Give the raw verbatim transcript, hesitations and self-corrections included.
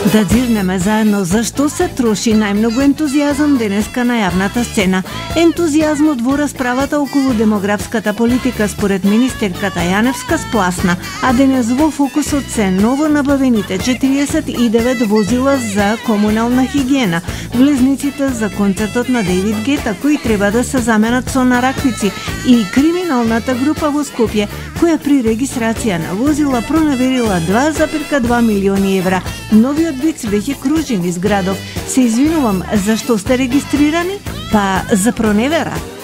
Да дзирнеме заедно зашто се троши најмногу ентузијазам денеска на јавната сцена. Ентузијазмот во расправата околу демографската политика според министерката Јаневска спласна, а денес во фокусот се ново набавените четириесет и девет возила за комунална хигиена, влезниците за концертот на Дејвид Гета кои треба да се заменат со нараквици и криминалната група во Скопје која при регистрација на возила пронаверила два запирка два милиони евра. Новиот виц веќе кружи низ градов. Се извинувам, зашто сте регистрирани? Па за проневера.